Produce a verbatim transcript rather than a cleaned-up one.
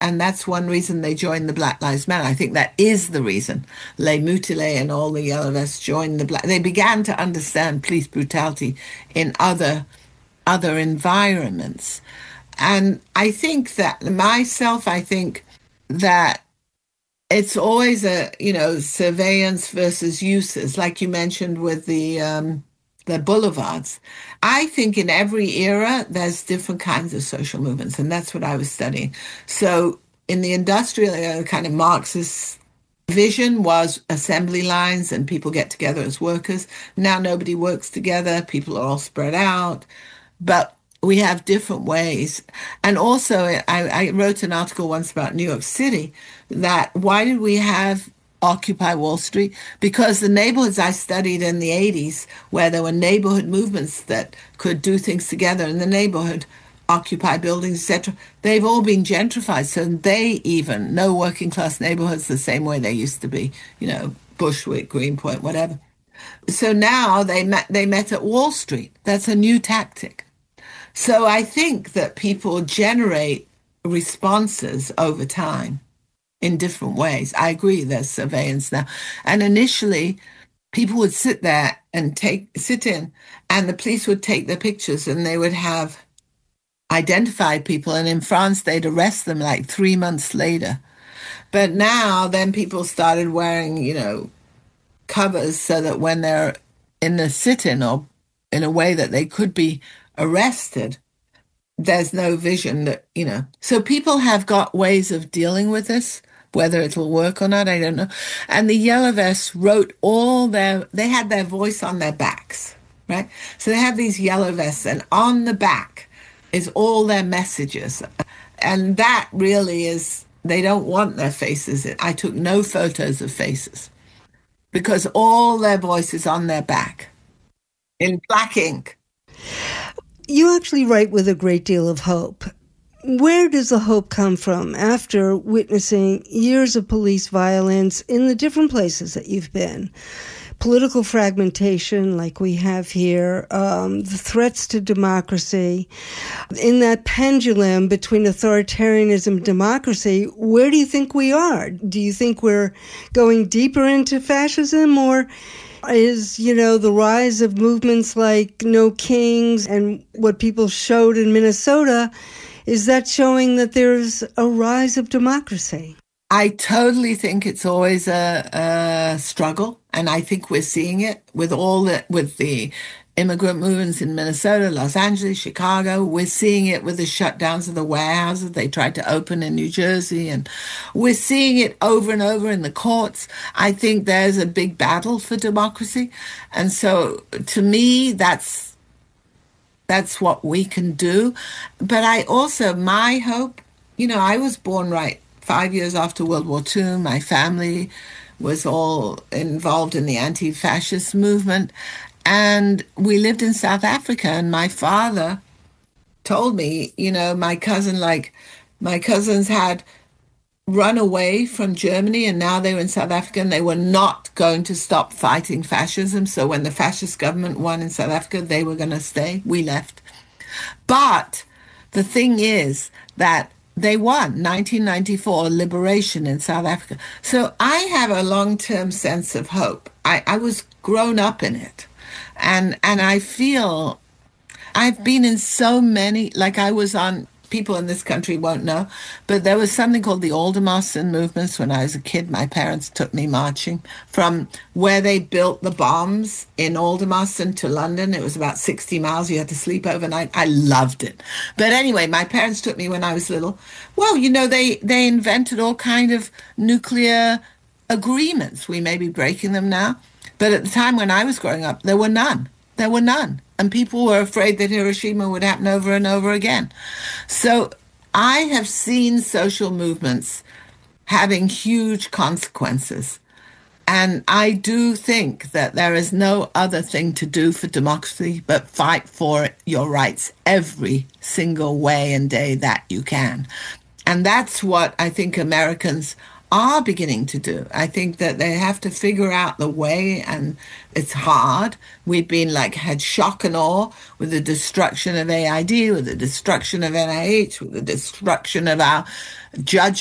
And that's one reason they joined the Black Lives Matter. I think that is the reason Les Mutilés and all the yellow vests joined the Black. They began to understand police brutality in other other environments. And I think that myself, I think that it's always a, you know, surveillance versus uses, like you mentioned with the um, the boulevards. I think in every era, there's different kinds of social movements, and that's what I was studying. So in the industrial era, kind of Marxist vision was assembly lines and people get together as workers. Now nobody works together. People are all spread out. But we have different ways. And also, I, I wrote an article once about New York City that why did we have Occupy Wall Street? Because the neighborhoods I studied in the eighties, where there were neighborhood movements that could do things together in the neighborhood, occupy buildings, et cetera, they've all been gentrified. So they even, no working class neighborhoods the same way they used to be, you know, Bushwick, Greenpoint, whatever. So now they met, they met at Wall Street. That's a new tactic. So I think that people generate responses over time in different ways. I agree there's surveillance now. And initially, people would sit there and take sit in, and the police would take their pictures and they would have identified people. And in France, they'd arrest them like three months later. But now, then people started wearing, you know, covers so that when they're in the sit-in or in a way that they could be arrested, there's no vision that, you know. So people have got ways of dealing with this, whether it'll work or not, I don't know. And the Yellow Vests wrote all their, they had their voice on their backs, right? So they have these yellow vests, and on the back is all their messages. And that really is, they don't want their faces. I took no photos of faces because all their voice is on their back in black ink. You actually write with a great deal of hope. Where does the hope come from after witnessing years of police violence in the different places that you've been? Political fragmentation like we have here, um, the threats to democracy. In that pendulum between authoritarianism and democracy, where do you think we are? Do you think we're going deeper into fascism, or is, you know, the rise of movements like No Kings and what people showed in Minnesota, is that showing that there's a rise of democracy? I totally think it's always a, a struggle, and I think we're seeing it with all the with the immigrant movements in Minnesota, Los Angeles, Chicago. We're seeing it with the shutdowns of the warehouses they tried to open in New Jersey, and we're seeing it over and over in the courts. I think there's a big battle for democracy, and so to me, that's that's what we can do. But I also, my hope, you know, I was born right five years after World War Two. My family was all involved in the anti-fascist movement. And we lived in South Africa, and my father told me, you know, my cousin, like, my cousins had run away from Germany, and now they were in South Africa, and they were not going to stop fighting fascism. So when the fascist government won in South Africa, they were going to stay. We left. But the thing is that they won nineteen ninety-four liberation in South Africa. So I have a long-term sense of hope. I, I was grown up in it. And and I feel I've been in so many, like I was on, people in this country won't know, but there was something called the Aldermaston movements when I was a kid. My parents took me marching from where they built the bombs in Aldermaston to London. It was about sixty miles. You had to sleep overnight. I loved it. But anyway, my parents took me when I was little. Well, you know, they, they invented all kind of nuclear agreements. We may be breaking them now. But at the time when I was growing up, there were none. There were none. And people were afraid that Hiroshima would happen over and over again. So I have seen social movements having huge consequences. And I do think that there is no other thing to do for democracy but fight for your rights every single way and day that you can. And that's what I think Americans are beginning to do. I think that they have to figure out the way, and it's hard. We've been like had shock and awe with the destruction of A I D, with the destruction of N I H, with the destruction of our judges.